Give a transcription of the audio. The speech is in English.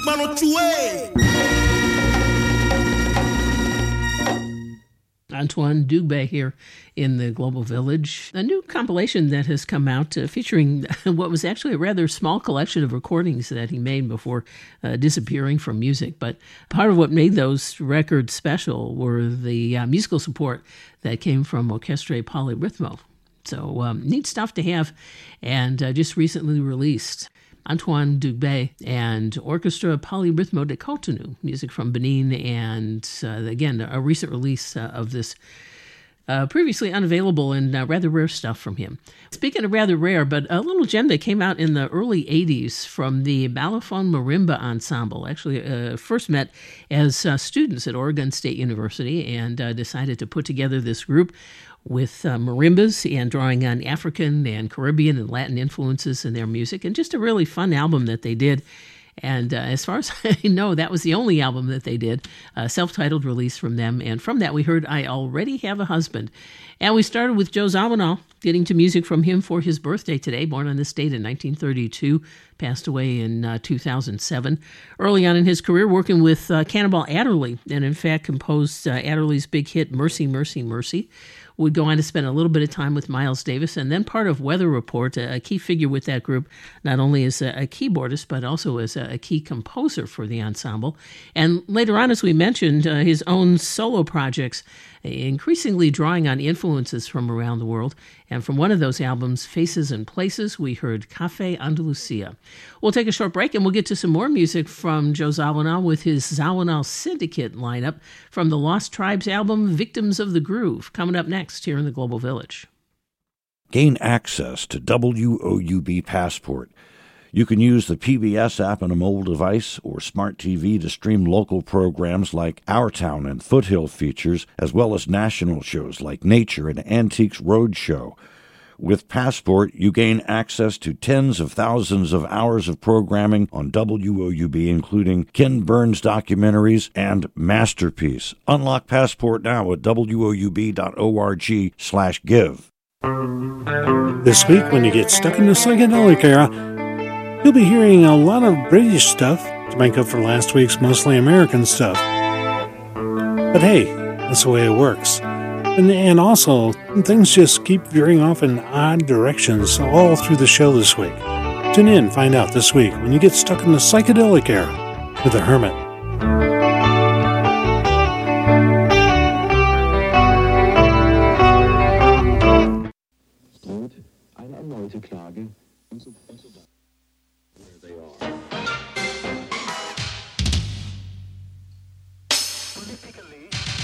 Mano Chue! Antoine Dugbe here in the Global Village. A new compilation that has come out featuring what was actually a rather small collection of recordings that he made before disappearing from music. But part of what made those records special were the musical support that came from Orchestre Polyrhythmo. So neat stuff to have, and just recently released. Antoine Dugbe and Orchestra Polyrhythmo de Cotonou, music from Benin, and again, a recent release of this previously unavailable and rather rare stuff from him. Speaking of rather rare, but a little gem that came out in the early 80s from the Balafon Marimba Ensemble. Actually, first met as students at Oregon State University and decided to put together this group with marimbas and drawing on African and Caribbean and Latin influences in their music, and just a really fun album that they did. And as far as I know, that was the only album that they did, a self-titled release from them. And from that, we heard I Already Have a Husband. And we started with Joe Zawinul, getting to music from him for his birthday today, born on this date in 1932, passed away in 2007. Early on in his career, working with Cannonball Adderley, and in fact composed Adderley's big hit, Mercy, Mercy, Mercy. Would go on to spend a little bit of time with Miles Davis, and then part of Weather Report, a key figure with that group, not only as a keyboardist, but also as a key composer for the ensemble. And later on, as we mentioned, his own solo projects, increasingly drawing on influences from around the world. And from one of those albums, Faces and Places, we heard Café Andalusia. We'll take a short break, and we'll get to some more music from Joe Zawinul with his Zawinul Syndicate lineup from the Lost Tribes album, Victims of the Groove, coming up next here in the Global Village. Gain access to WOUB Passport. You can use the PBS app on a mobile device or smart TV to stream local programs like Our Town and Foothill features, as well as national shows like Nature and Antiques Roadshow. With Passport, you gain access to tens of thousands of hours of programming on WOUB, including Ken Burns documentaries and Masterpiece. Unlock Passport now at woub.org/give. This week, when you get stuck in the psychedelic era, you'll be hearing a lot of British stuff to make up for last week's mostly American stuff. But hey, that's the way it works. And also, things just keep veering off in odd directions all through the show this week. Tune in, find out this week when you get stuck in the psychedelic era with The Hermit. Eine erneute Klage und so weiter. Where they are. Politically